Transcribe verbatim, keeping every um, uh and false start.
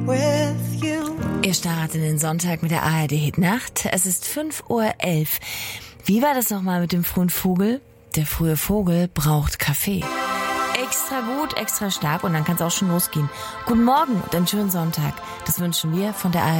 with you. Ihr startet in den Sonntag mit der A R D Hit Nacht. Es ist fünf Uhr elf. Wie war das nochmal mit dem frühen Vogel? Der frühe Vogel braucht Kaffee. Extra gut, extra stark und dann kann es auch schon losgehen. Guten Morgen und einen schönen Sonntag. Das wünschen wir von der A R D.